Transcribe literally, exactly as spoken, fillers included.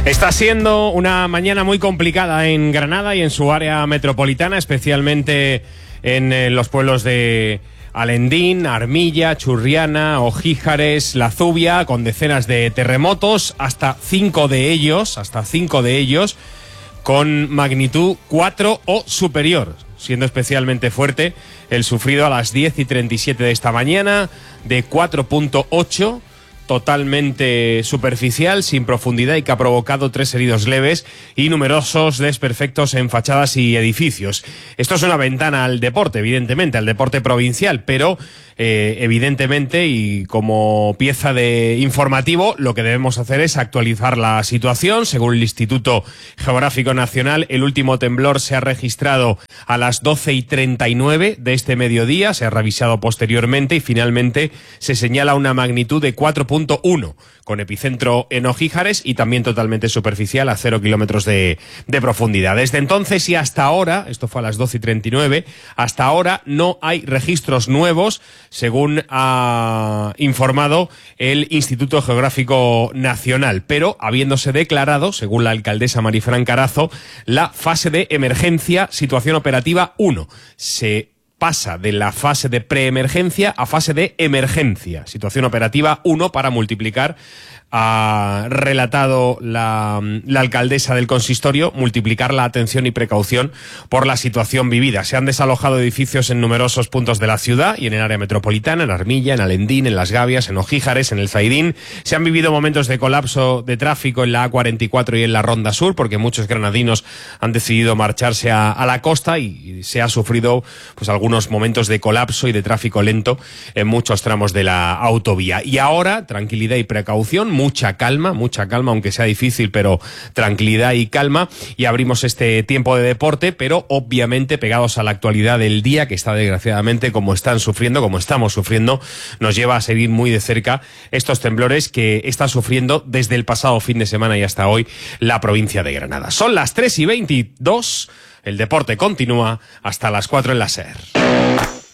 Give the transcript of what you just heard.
Está siendo una mañana muy complicada en Granada y en su área metropolitana, especialmente en eh, los pueblos de Alendín, Armilla, Churriana, Ojíjares, La Zubia, con decenas de terremotos, hasta cinco de ellos, hasta cinco de ellos, con magnitud cuatro o superior, siendo especialmente fuerte el sufrido a las diez y treinta y siete de esta mañana, de cuatro punto ocho, totalmente superficial, sin profundidad, y que ha provocado tres heridos leves y numerosos desperfectos en fachadas y edificios. Esto es una ventana al deporte, evidentemente, al deporte provincial, pero eh, evidentemente, y como pieza de informativo, lo que debemos hacer es actualizar la situación. Según el Instituto Geográfico Nacional, el último temblor se ha registrado a las doce y treinta y nueve de este mediodía, se ha revisado posteriormente y finalmente se señala una magnitud de cuatro punto uno, con epicentro en Ojíjares y también totalmente superficial, a cero kilómetros de, de profundidad. Desde entonces y hasta ahora, esto fue a las doce y treinta y nueve, hasta ahora no hay registros nuevos, según ha informado el Instituto Geográfico Nacional, pero habiéndose declarado, según la alcaldesa Marifran Carazo, la fase de emergencia, situación operativa uno. Se pasa de la fase de preemergencia a fase de emergencia, situación operativa uno, para multiplicar, ha relatado la, la alcaldesa del consistorio, multiplicar la atención y precaución por la situación vivida. Se han desalojado edificios en numerosos puntos de la ciudad y en el área metropolitana, en Armilla, en Alendín, en Las Gavias, en Ojíjares, en el Zaidín. Se han vivido momentos de colapso de tráfico en la A cuarenta y cuatro y en la Ronda Sur, porque muchos granadinos han decidido marcharse a, a la costa, y, y se ha sufrido pues algunos momentos de colapso y de tráfico lento en muchos tramos de la autovía. Y ahora, tranquilidad y precaución, mucha calma, mucha calma, aunque sea difícil, pero tranquilidad y calma, y abrimos este tiempo de deporte, pero obviamente pegados a la actualidad del día, que está desgraciadamente, como están sufriendo, como estamos sufriendo, nos lleva a seguir muy de cerca estos temblores que está sufriendo desde el pasado fin de semana y hasta hoy la provincia de Granada. Son las tres y veintidós, el deporte continúa hasta las cuatro en la SER.